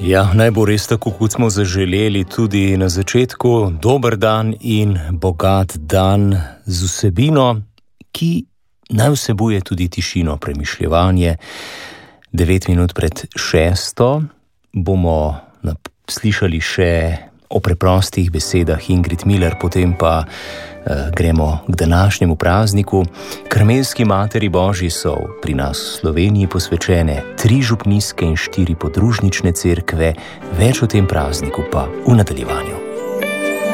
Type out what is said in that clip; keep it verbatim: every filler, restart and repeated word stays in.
Ja, naj bo res tako, kot smo zaželeli tudi na začetku. Dober dan in bogat dan z vsebino, ki naj vsebuje tudi tišino, premišljevanje. Devet minut pred šesto bomo slišali še o preprostih besedah Ingrid Miller, potem pa eh, gremo k današnjemu prazniku. Karmelski materi Božji so pri nas v Sloveniji posvečene tri župnijske in štiri podružnične cerkve. Več o tem prazniku pa v nadaljevanju.